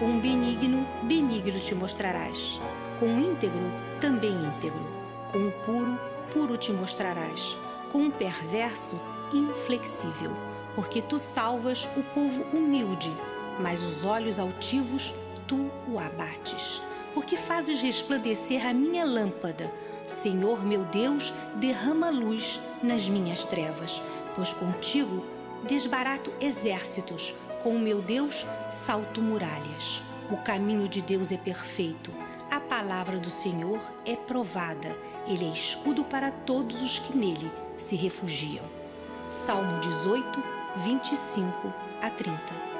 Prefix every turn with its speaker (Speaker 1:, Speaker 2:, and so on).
Speaker 1: Com o benigno, benigno te mostrarás. Com o íntegro, também íntegro. Com o puro, puro te mostrarás. Com o perverso, inflexível. Porque tu salvas o povo humilde, mas os olhos altivos tu o abates. Porque fazes resplandecer a minha lâmpada. Senhor meu Deus, derrama luz nas minhas trevas, pois contigo desbarato exércitos, com o meu Deus salto muralhas. O caminho de Deus é perfeito, a palavra do Senhor é provada, ele é escudo para todos os que nele se refugiam. Salmo 18, 25 a 30.